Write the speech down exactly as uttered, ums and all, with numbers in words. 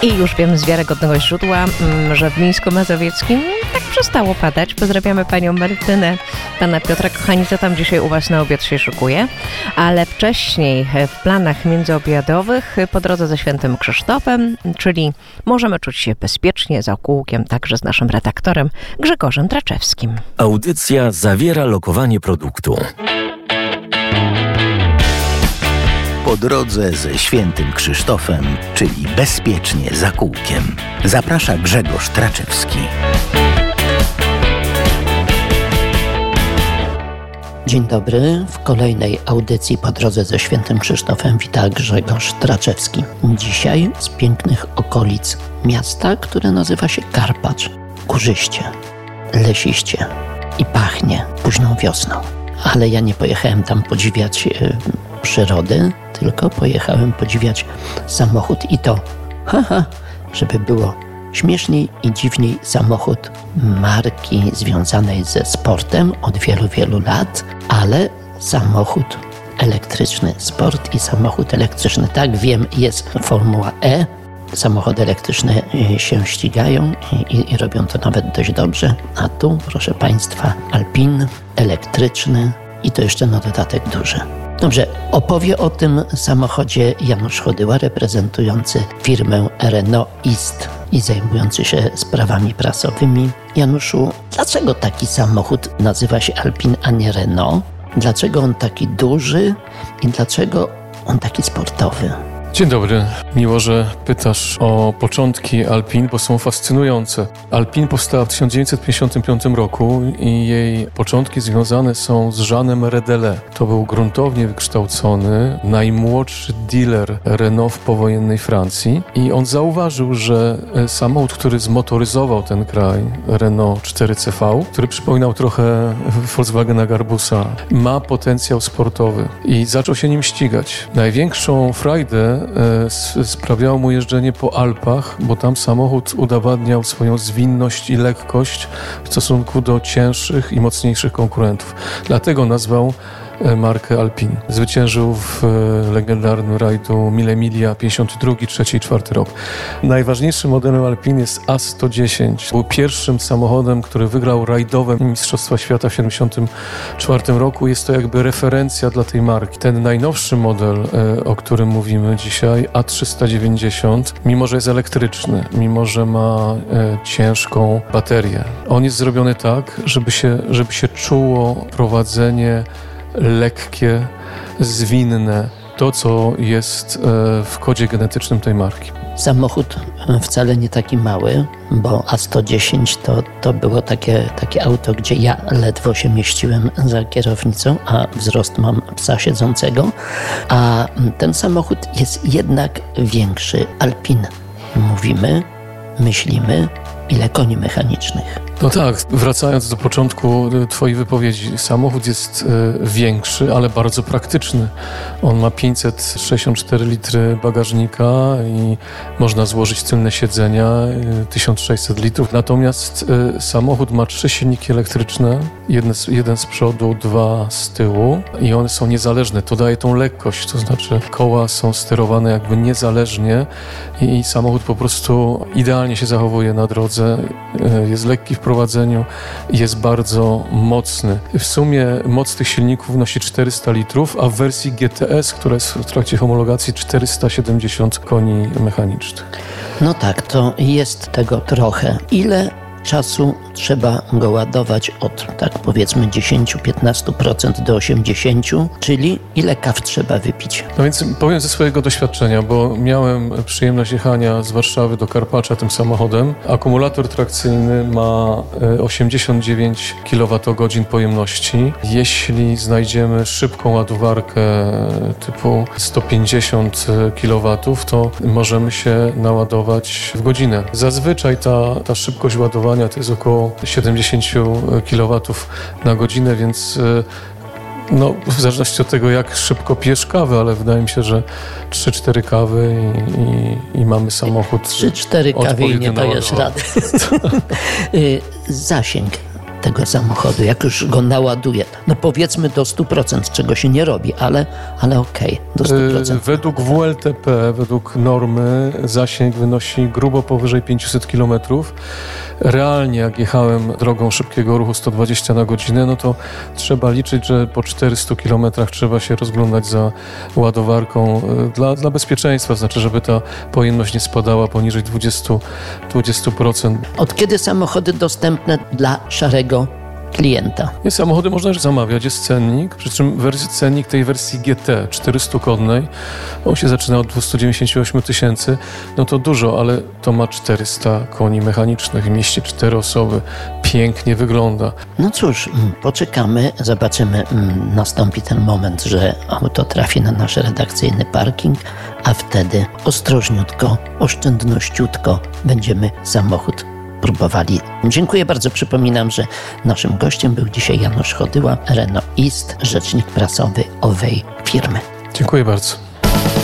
I już wiem z wiarygodnego źródła, że w Mińsku Mazowieckim tak przestało padać. Pozdrawiamy panią Martynę, pana Piotra Kochanica, tam dzisiaj u was na obiad się szykuje. Ale wcześniej w planach międzyobiadowych po drodze ze Świętym Krzysztofem, czyli możemy czuć się bezpiecznie za kółkiem, także z naszym redaktorem Grzegorzem Traczewskim. Audycja zawiera lokowanie produktu. Po drodze ze Świętym Krzysztofem, czyli bezpiecznie za kółkiem. Zaprasza Grzegorz Traczewski. Dzień dobry. W kolejnej audycji Po drodze ze Świętym Krzysztofem wita Grzegorz Traczewski. Dzisiaj z pięknych okolic miasta, które nazywa się Karpacz. Górzyście, lesiście i pachnie późną wiosną. Ale ja nie pojechałem tam podziwiać e, przyrody, tylko pojechałem podziwiać samochód i to, haha, żeby było śmieszniej i dziwniej, samochód marki związanej ze sportem od wielu, wielu lat, ale samochód elektryczny. Sport i samochód elektryczny. Tak, wiem, jest Formuła E. Samochody elektryczne się ścigają i, i robią to nawet dość dobrze. A tu, proszę państwa, Alpin elektryczny i to jeszcze na dodatek duży. Dobrze, opowie o tym samochodzie Janusz Chodyła, reprezentujący firmę Renault East i zajmujący się sprawami prasowymi. Januszu, dlaczego taki samochód nazywa się Alpin, a nie Renault? Dlaczego on taki duży i dlaczego on taki sportowy? Dzień dobry. Miło, że pytasz o początki Alpin, bo są fascynujące. Alpin powstała w tysiąc dziewięćset pięćdziesiątym piątym roku i jej początki związane są z Jeanem Redele. To był gruntownie wykształcony, najmłodszy dealer Renault w powojennej Francji i on zauważył, że samochód, który zmotoryzował ten kraj, Renault cztery C V, który przypominał trochę Volkswagena Garbusa, ma potencjał sportowy i zaczął się nim ścigać. Największą frajdę sprawiało mu jeżdżenie po Alpach, bo tam samochód udowadniał swoją zwinność i lekkość w stosunku do cięższych i mocniejszych konkurentów. Dlatego nazwał markę Alpin. Zwyciężył w legendarnym rajdu Mille Miglia pięćdziesiąty drugi, trzeci i czwarty rok. Najważniejszym modelem Alpin jest A sto dziesięć. Był pierwszym samochodem, który wygrał rajdowe Mistrzostwa Świata w siedemdziesiątym czwartym roku. Jest to jakby referencja dla tej marki. Ten najnowszy model, o którym mówimy dzisiaj, A trzysta dziewięćdziesiąt, mimo że jest elektryczny, mimo że ma ciężką baterię, on jest zrobiony tak, żeby się, żeby się czuło prowadzenie lekkie, zwinne, to co jest w kodzie genetycznym tej marki. Samochód wcale nie taki mały, bo A sto dziesięć to, to było takie, takie auto, gdzie ja ledwo się mieściłem za kierownicą, a wzrost mam psa siedzącego, a ten samochód jest jednak większy. Alpin. Mówimy, myślimy, ile koni mechanicznych. No tak, wracając do początku twojej wypowiedzi, samochód jest y, większy, ale bardzo praktyczny. On ma pięćset sześćdziesiąt cztery litry bagażnika i można złożyć tylne siedzenia, y, tysiąc sześćset litrów. Natomiast y, samochód ma trzy silniki elektryczne, jeden z, jeden z przodu, dwa z tyłu i one są niezależne. To daje tą lekkość, to znaczy koła są sterowane jakby niezależnie i, i samochód po prostu idealnie się zachowuje na drodze, y, jest lekki w prowadzeniu, jest bardzo mocny. W sumie moc tych silników wynosi czterysta litrów, a w wersji G T S, która jest w trakcie homologacji, czterysta siedemdziesiąt koni mechanicznych. No tak, to jest tego trochę. Ile czasu trzeba go ładować od, tak powiedzmy, dziesięć do piętnastu procent do osiemdziesięciu procent, czyli ile kaw trzeba wypić? No więc powiem ze swojego doświadczenia, bo miałem przyjemność jechania z Warszawy do Karpacza tym samochodem. Akumulator trakcyjny ma osiemdziesiąt dziewięć kilowatogodzin pojemności. Jeśli znajdziemy szybką ładowarkę typu sto pięćdziesiąt kilowatów, to możemy się naładować w godzinę. Zazwyczaj ta, ta szybkość ładowania to jest około siedemdziesiąt kilowatów na godzinę, więc no, w zależności od tego, jak szybko pijesz kawę, ale wydaje mi się, że trzy cztery kawy i, i, i mamy samochód. trzy cztery kawy i nie dajesz rady. Zasięg tego samochodu, jak już go naładuje? No powiedzmy do stu procent, czego się nie robi, ale, ale okej, okay, do stu procent. Według W L T P, według normy, zasięg wynosi grubo powyżej pięćset kilometrów. Realnie, jak jechałem drogą szybkiego ruchu sto dwadzieścia na godzinę, no to trzeba liczyć, że po czterystu kilometrach trzeba się rozglądać za ładowarką dla, dla bezpieczeństwa, znaczy, żeby ta pojemność nie spadała poniżej dwudziestu procent. Od kiedy samochody dostępne dla szarego klienta? Nie, samochody można już zamawiać, jest cennik, przy czym wersji, cennik tej wersji G T czterystukonnej, on się zaczyna od dwieście dziewięćdziesiąt osiem tysięcy, no to dużo, ale to ma czterysta koni mechanicznych, mieści cztery osoby, pięknie wygląda. No cóż, poczekamy, zobaczymy, nastąpi ten moment, że auto trafi na nasz redakcyjny parking, a wtedy ostrożniutko, oszczędnościutko będziemy samochód próbowali. Dziękuję bardzo. Przypominam, że naszym gościem był dzisiaj Janusz Chodyła, Renault East, rzecznik prasowy owej firmy. Dziękuję bardzo.